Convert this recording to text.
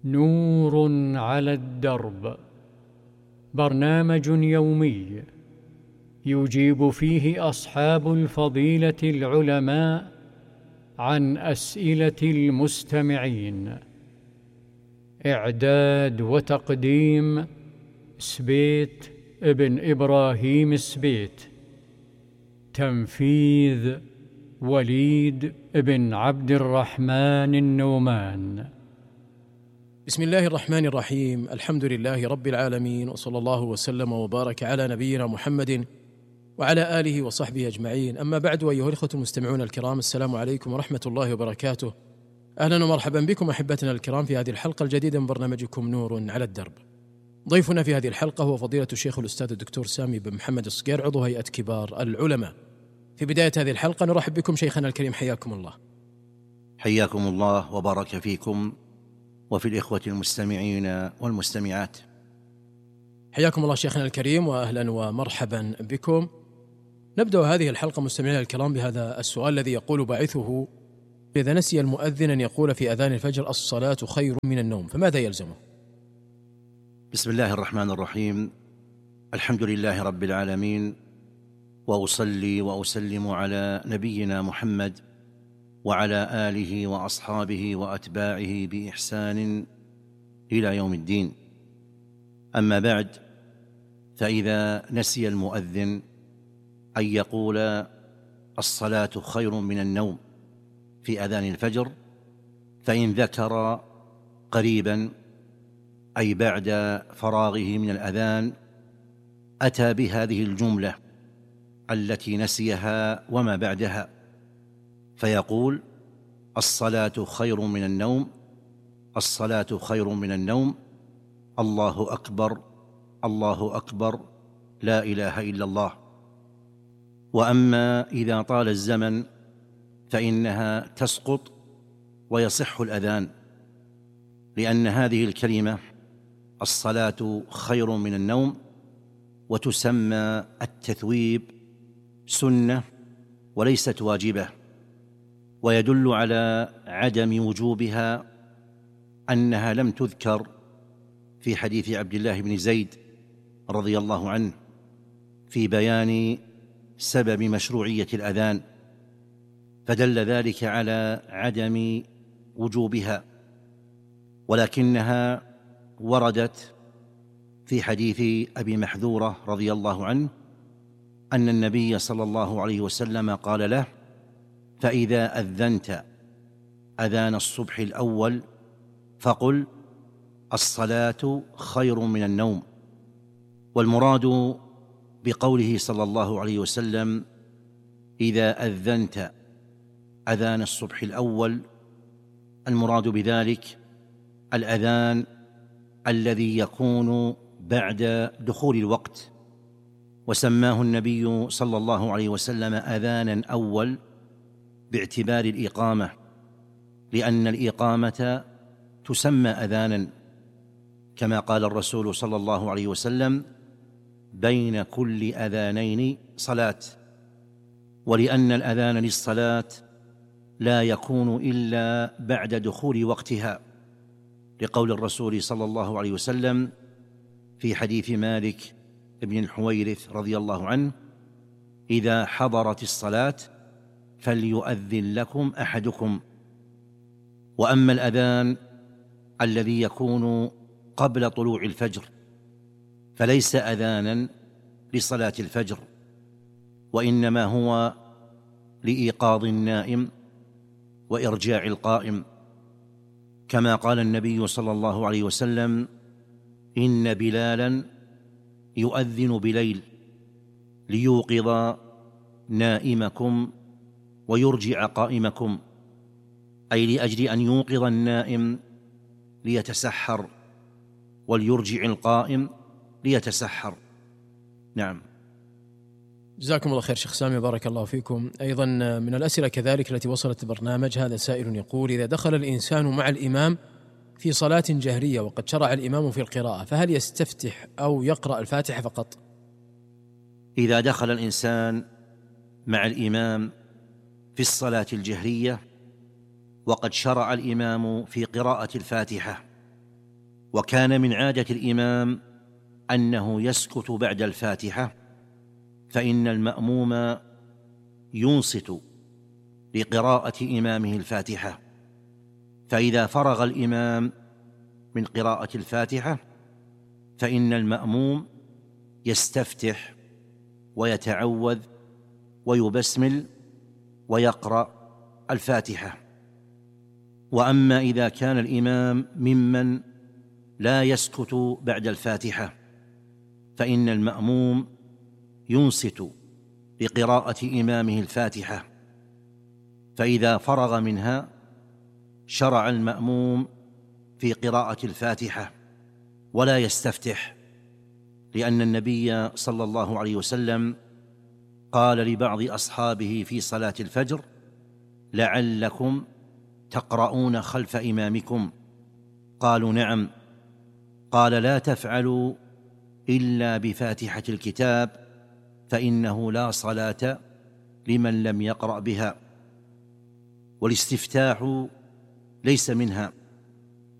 نور على الدرب، برنامج يومي يجيب فيه أصحاب الفضيلة العلماء عن أسئلة المستمعين. إعداد وتقديم سبيت ابن إبراهيم السبيت. تنفيذ وليد بن عبد الرحمن النومان. بسم الله الرحمن الرحيم. الحمد لله رب العالمين، وصلى الله وسلم وبارك على نبينا محمد وعلى آله وصحبه أجمعين. أما بعد، أيها الإخوة المستمعون الكرام، السلام عليكم ورحمة الله وبركاته. أهلا ومرحبا بكم أحبتنا الكرام في هذه الحلقة الجديدة من برنامجكم نور على الدرب. ضيفنا في هذه الحلقة هو فضيلة الشيخ الأستاذ الدكتور سامي بن محمد الصقير، عضو هيئة كبار العلماء. في بداية هذه الحلقة نرحب بكم شيخنا الكريم، حياكم الله. حياكم الله وبارك فيكم وفي الإخوة المستمعين والمستمعات. حياكم الله شيخنا الكريم، وأهلا ومرحبا بكم. نبدأ هذه الحلقة مستمعينا الكرام بهذا السؤال الذي يقول باعثه: إذا نسي المؤذن أن يقول في أذان الفجر الصلاة خير من النوم، فماذا يلزمه؟ بسم الله الرحمن الرحيم. الحمد لله رب العالمين، وأصلي وأسلم على نبينا محمد وعلى آله وأصحابه وأتباعه بإحسان إلى يوم الدين. أما بعد، فإذا نسي المؤذن أن يقول الصلاة خير من النوم في أذان الفجر، فإن ذكر قريبا أي بعد فراغه من الأذان أتى بهذه الجملة التي نسيها وما بعدها، فيقول: الصلاة خير من النوم، الصلاة خير من النوم، الله أكبر، الله أكبر، لا إله إلا الله. وأما إذا طال الزمن فإنها تسقط ويصح الأذان، لأن هذه الكلمة الصلاة خير من النوم وتسمى التثويب سنة وليست واجبة، ويدل على عدم وجوبها أنها لم تذكر في حديث عبد الله بن زيد رضي الله عنه في بيان سبب مشروعية الأذان، فدل ذلك على عدم وجوبها، ولكنها وردت في حديث أبي محذورة رضي الله عنه أن النبي صلى الله عليه وسلم قال له: فإذا أذنت أذان الصبح الأول فقل الصلاة خير من النوم. والمراد بقوله صلى الله عليه وسلم إذا أذنت أذان الصبح الأول، المراد بذلك الأذان الذي يكون بعد دخول الوقت، وسماه النبي صلى الله عليه وسلم أذانا أول باعتبار الإقامة، لأن الإقامة تسمى أذانا، كما قال الرسول صلى الله عليه وسلم: بين كل أذانين صلاة. ولأن الأذان للصلاة لا يكون إلا بعد دخول وقتها، لقول الرسول صلى الله عليه وسلم في حديث مالك بن الحويرث رضي الله عنه: إذا حضرت الصلاة فليؤذن لكم أحدكم. وأما الأذان الذي يكون قبل طلوع الفجر فليس أذانا لصلاة الفجر، وإنما هو لإيقاظ النائم وإرجاع القائم، كما قال النبي صلى الله عليه وسلم: إن بلالا يؤذن بليل ليوقظ نائمكم ويرجع قائمكم، أي لأجل أن يوقظ النائم ليتسحر وليرجع القائم ليتسحر. نعم. جزاكم الله خير شيخ سامي، بارك الله فيكم. أيضا من الأسئلة كذلك التي وصلت البرنامج، هذا سائل يقول: إذا دخل الإنسان مع الإمام في صلاة جهرية وقد شرع الإمام في القراءة، فهل يستفتح أو يقرأ الفاتحة فقط؟ إذا دخل الإنسان مع الإمام في الصلاة الجهرية وقد شرع الإمام في قراءة الفاتحة، وكان من عادة الإمام أنه يسكت بعد الفاتحة، فإن المأموم ينصت لقراءة إمامه الفاتحة، فإذا فرغ الإمام من قراءة الفاتحة فإن المأموم يستفتح ويتعوذ ويبسمل ويقرأ الفاتحة. وأما إذا كان الإمام ممن لا يسكت بعد الفاتحة فإن المأموم ينصت لقراءة إمامه الفاتحة، فإذا فرغ منها شرع المأموم في قراءة الفاتحة ولا يستفتح، لأن النبي صلى الله عليه وسلم قال لبعض أصحابه في صلاة الفجر: لعلكم تقرؤون خلف إمامكم. قالوا: نعم. قال: لا تفعلوا إلا بفاتحة الكتاب، فإنه لا صلاة لمن لم يقرأ بها. والاستفتاح ليس منها،